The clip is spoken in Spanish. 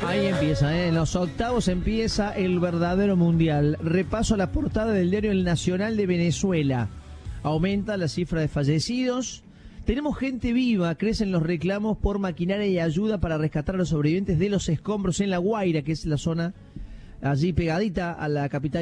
Ahí empieza, en los octavos empieza el verdadero mundial. Repaso a la portada del diario El Nacional de Venezuela. Aumenta la cifra de fallecidos. Tenemos gente viva, crecen los reclamos por maquinaria y ayuda para rescatar a los sobrevivientes de los escombros en La Guaira, que es la zona allí pegadita a la capital.